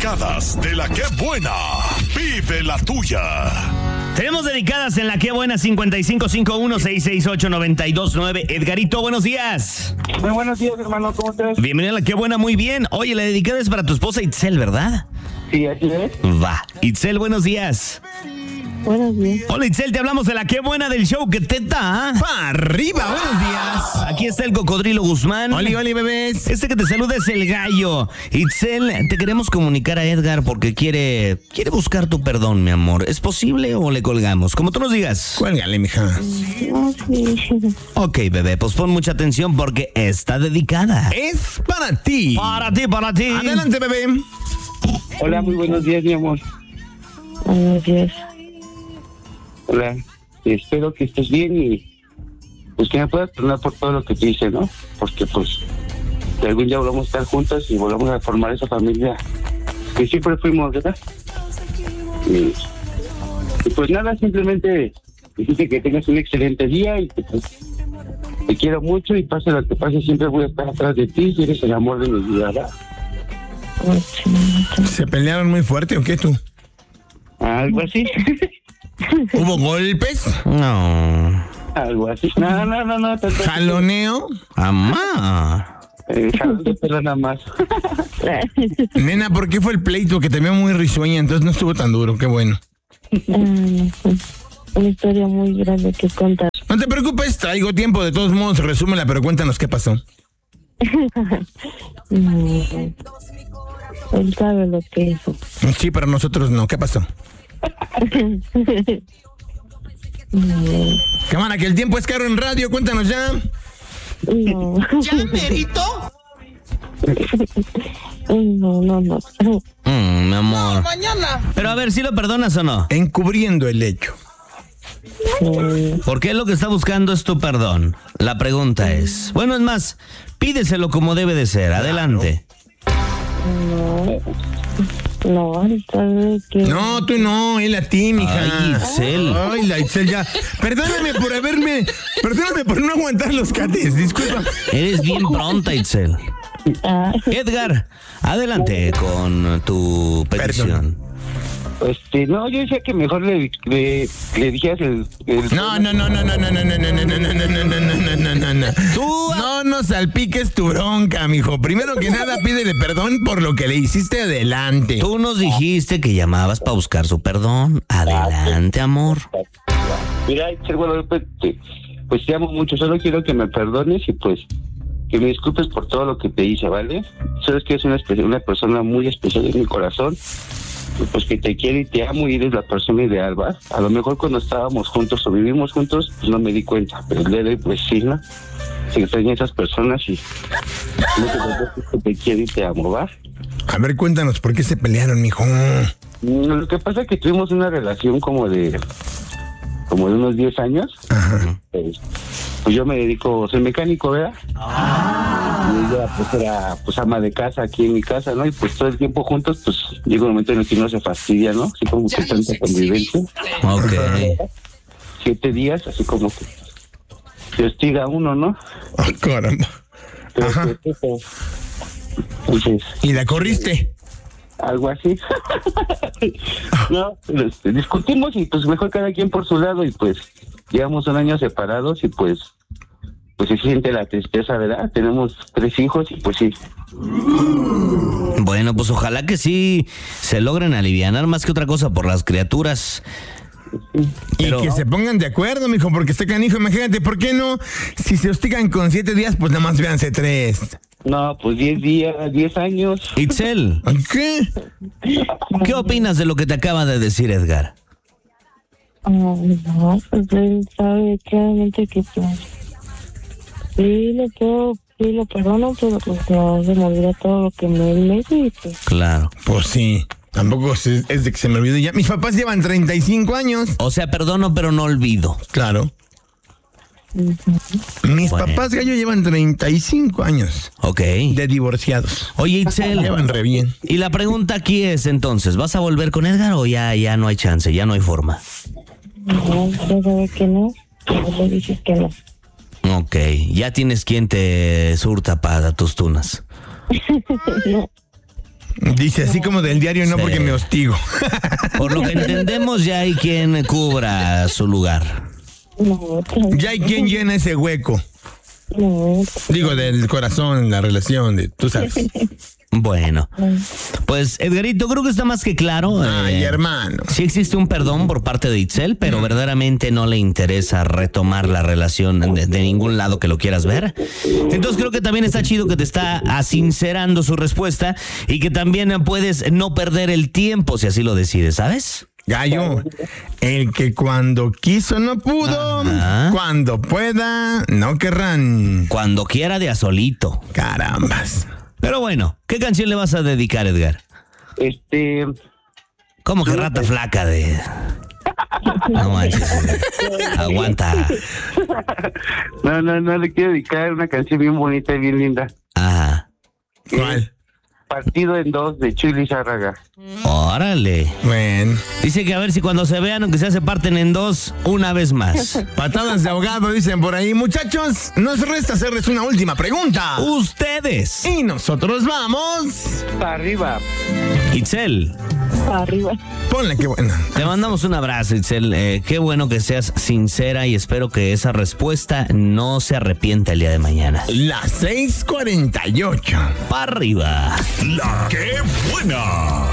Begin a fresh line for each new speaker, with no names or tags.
dedicadas de la que buena. Vive la tuya.
Tenemos dedicadas en la que buena 5551-668-929. Edgarito, buenos días.
Muy buenos días, hermano, ¿cómo estás?
Bienvenido a la que buena, muy bien. Oye, la dedicada es para tu esposa Itzel, ¿verdad?
Sí, así es.
Va. Itzel, buenos días.
Buenos días.
Hola, Itzel, te hablamos de la que buena del show que te da.
¡Pa' arriba! ¡Buenos días!
Aquí está el Cocodrilo Guzmán.
¡Oli, bebés!
Este que te saluda es el Gallo. Itzel, te queremos comunicar a Edgar porque quiere buscar tu perdón, mi amor. ¿Es posible o le colgamos? Como tú nos digas.
Cuélgale, mija.
No, sí.
Ok, bebé, pues pon mucha atención porque está dedicada.
Es para ti.
Para ti.
Adelante, bebé.
Hola, muy buenos días, mi amor.
Buenos días.
Hola, espero que estés bien y pues que me puedas perdonar por todo lo que te hice, ¿no? Porque pues que algún día volvamos a estar juntos y volvamos a formar esa familia que siempre fuimos, ¿verdad? Y pues nada, simplemente dijiste que tengas un excelente día y que pues, te quiero mucho y pase lo que pase, siempre voy a estar atrás de ti y eres el amor de mi vida, ¿verdad?
¿Se pelearon muy fuerte o qué tú?
Algo así.
¿Hubo golpes?
No.
Algo así. No.
¿Jaloneo?
Amá.
Jalón de pelo nada más.
Nena, ¿por qué fue el pleito? Que te veo muy risueña, entonces no estuvo tan duro, qué bueno.
Una historia muy grande que contar.
No te preocupes, traigo tiempo, de todos modos, resúmela, pero cuéntanos qué pasó.
Él sabe lo que hizo.
Sí, pero nosotros no, ¿qué pasó? Cámara, que el tiempo es caro en radio, cuéntanos ya.
No.
¿Ya, Merito?
No.
Mi amor.
Mañana.
Pero a ver, ¿sí lo perdonas o no?
Encubriendo el hecho.
Porque él lo que está buscando es tu perdón. La pregunta es, bueno, es más, pídeselo como debe de ser. Adelante.
No, él sabe que...
No, tú no, él a ti, mija.
Ay, Itzel.
Ay, la Itzel ya. Perdóname por no aguantar los cates, disculpa.
Eres bien pronta, Itzel. Edgar, adelante con tu petición.
No, yo decía que mejor le dijeras el...
No. Tú no nos salpiques tu bronca, mijo. Primero que nada, pídele perdón por lo que le hiciste adelante.
Tú nos dijiste que llamabas para buscar su perdón. Adelante, amor.
Mira, bueno, pues te amo mucho, solo quiero que me perdones y pues que me disculpes por todo lo que te hice, ¿vale? Sabes que eres una persona muy especial en mi corazón. Pues que te quiero y te amo y eres la persona ideal, ¿va? A lo mejor cuando estábamos juntos o vivimos juntos, pues no me di cuenta, pero el día de hoy, pues sí, ¿no? Se extrañan esas personas y no te preocupes, que te quiero y te amo, ¿va?
A ver, cuéntanos, ¿por qué se pelearon, mijo?
Lo que pasa es que tuvimos una relación como de unos 10 años.
Ajá.
Pues yo me dedico, soy mecánico, ¿verdad? Y ella pues era pues ama de casa aquí en mi casa, ¿no? Y pues todo el tiempo juntos, pues llega un momento en el que uno se fastidia, ¿no? Así como que tanta convivencia.
Ok.
7 días, así como que se hostiga uno, ¿no?
Ah, caramba.
Pero
Ajá.
pues, entonces,
¿Y la corriste?
algo así. No, discutimos y pues mejor cada quien por su lado y pues llevamos un año separados y pues se siente la tristeza, ¿verdad? Tenemos 3 hijos y pues sí.
Bueno, pues ojalá que sí se logren alivianar más que otra cosa por las criaturas. Pero-
Y que se pongan de acuerdo, mijo, porque está canijo. Imagínate, ¿por qué no? Si se hostigan con 7 días, pues nada más véanse 3.
No, pues 10 días, 10 años.
Itzel,
¿Qué?
¿qué opinas de lo que te acaba de decir Edgar?
No, pues él sabe claramente que pues... Sí, lo perdono, pero pues no se me olvida todo lo que me hizo y pues...
Claro.
Pues sí. Tampoco es de que se me olvide ya. Mis papás llevan 35 años.
O sea, perdono, pero no olvido.
Claro. Mis
Bueno.
papás, gallo, llevan 35 años
Ok.
de divorciados.
Oye, Itzel,
Llevan re bien.
y la pregunta aquí es entonces, ¿vas a volver con Edgar o ya no hay chance, ya no hay forma?
No, ya sabe que no. Pero le dices que no.
Ok, ya tienes quien te surta para tus tunas.
No.
Dice así como del diario, no
Sí.
porque me hostigo.
Por lo que entendemos, ya hay quien cubra su lugar.
No,
Ya hay quien llena ese hueco.
no.
Digo, del corazón, la relación, tú sabes.
Bueno, pues Edgarito, creo que está más que claro.
Ay, hermano.
Sí existe un perdón por parte de Itzel, pero verdaderamente no le interesa retomar la relación de ningún lado que lo quieras ver. Entonces creo que también está chido que te está sincerando su respuesta y que también puedes no perder el tiempo si así lo decides, ¿sabes?
Gallo, el que cuando quiso no pudo,
Ajá.
cuando pueda no querrán.
Cuando quiera de a solito.
Carambas.
Pero bueno, ¿qué canción le vas a dedicar, Edgar? ¿Cómo que rata flaca de...? No manches, Edgar. Aguanta.
No, le quiero dedicar una canción bien bonita y bien linda.
Ajá.
¿Cuál?
Partido en dos de Chuy Lizárraga.
Órale.
Bueno,
Dice que a ver si cuando se vean, aunque sea se parten en dos, una vez más.
patadas de ahogado dicen por ahí. Muchachos, nos resta hacerles una última pregunta.
Ustedes.
Y nosotros vamos.
Para arriba.
Itzel,
Arriba.
Ponle que bueno.
te mandamos un abrazo, Itzel. Qué bueno que seas sincera y espero que esa respuesta no se arrepienta el día de mañana.
Las 6:48.
¡Para arriba!
La que buena.